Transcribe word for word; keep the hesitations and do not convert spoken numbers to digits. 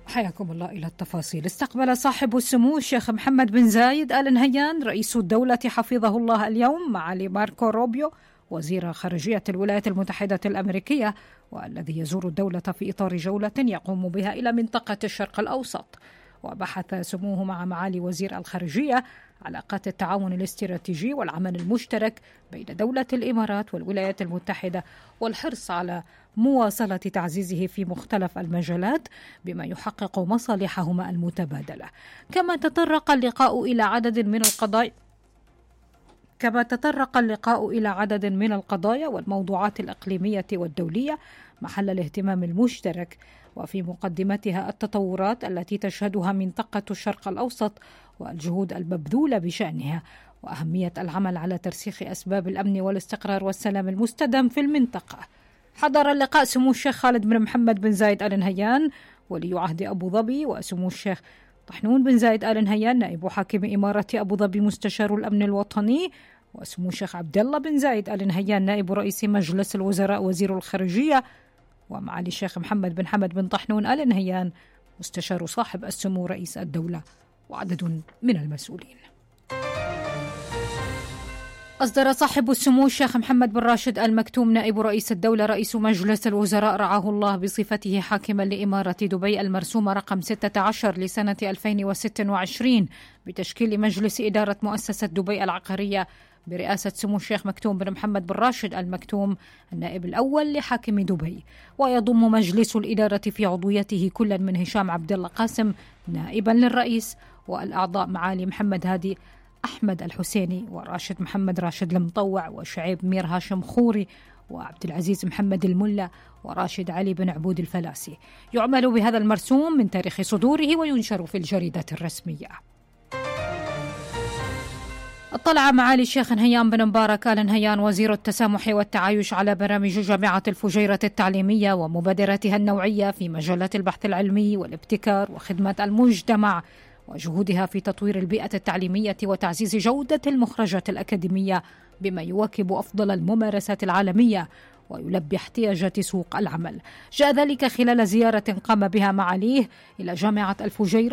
حياكم الله. إلى التفاصيل. استقبل صاحب السمو الشيخ محمد بن زايد آل نهيان رئيس الدولة حفظه الله اليوم معالي ماركو روبيو وزير خارجية الولايات المتحدة الأمريكية، والذي يزور الدولة في إطار جولة يقوم بها إلى منطقة الشرق الأوسط. وبحث سموه مع معالي وزير الخارجية علاقات التعاون الاستراتيجي والعمل المشترك بين دولة الإمارات والولايات المتحدة، والحرص على مواصلة تعزيزه في مختلف المجالات بما يحقق مصالحهما المتبادلة. كما تطرق اللقاء إلى عدد من القضايا كما تطرق اللقاء إلى عدد من القضايا والموضوعات الإقليمية والدولية محل الاهتمام المشترك، وفي مقدمتها التطورات التي تشهدها منطقة الشرق الأوسط والجهود المبذولة بشأنها، وأهمية العمل على ترسيخ أسباب الأمن والاستقرار والسلام المستدام في المنطقة. حضر اللقاء سمو الشيخ خالد بن محمد بن زايد آل نهيان ولي عهد أبو ظبي، وسمو الشيخ طحنون بن زايد آل نهيان نائب حاكم إمارة أبو ظبي مستشار الأمن الوطني، وسمو الشيخ عبد الله بن زايد آل نهيان نائب رئيس مجلس الوزراء وزير الخارجية، ومعالي الشيخ محمد بن حمد بن طحنون آل نهيان مستشار صاحب السمو رئيس الدولة، وعدد من المسؤولين. أصدر صاحب السمو الشيخ محمد بن راشد آل مكتوم نائب رئيس الدولة رئيس مجلس الوزراء رعاه الله بصفته حاكما لإمارة دبي المرسومة رقم ستة عشر لسنة ألفين وستة وعشرين بتشكيل مجلس إدارة مؤسسة دبي العقارية برئاسة سمو الشيخ مكتوم بن محمد بن راشد آل مكتوم النائب الأول لحاكم دبي. ويضم مجلس الإدارة في عضويته كلا من هشام عبد الله قاسم نائبا للرئيس، والأعضاء معالي محمد هادي أحمد الحسيني وراشد محمد راشد المطوع وشعيب مير هاشم خوري وعبد العزيز محمد الملا وراشد علي بن عبود الفلاسي. يعمل بهذا المرسوم من تاريخ صدوره وينشر في الجريدة الرسمية. اطلع معالي الشيخ نهيان بن مبارك آل نهيان وزير التسامح والتعايش على برامج جامعة الفجيرة التعليمية ومبادراتها النوعية في مجالات البحث العلمي والابتكار وخدمة المجتمع، وجهودها في تطوير البيئة التعليمية وتعزيز جودة المخرجات الأكاديمية بما يواكب أفضل الممارسات العالمية ويلبي احتياجات سوق العمل. جاء ذلك خلال زيارة قام بها معاليه إلى جامعة الفجيرة